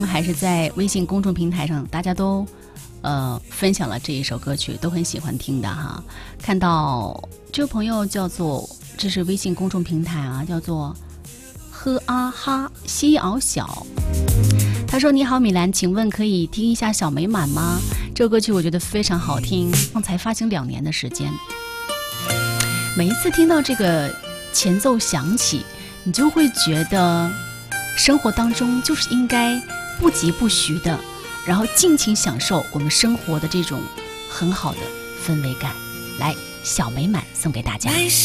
还是在微信公众平台上，大家都分享了这一首歌曲，都很喜欢听的哈。看到这位朋友叫做，这是微信公众平台啊，叫做呵啊哈西敖小。他说：“你好，米兰，请问可以听一下小美满吗？这首歌曲我觉得非常好听，才发行2年的时间。每一次听到这个前奏响起，你就会觉得生活当中就是应该不疾不徐的，然后尽情享受我们生活的这种很好的氛围感。来，小美满送给大家。”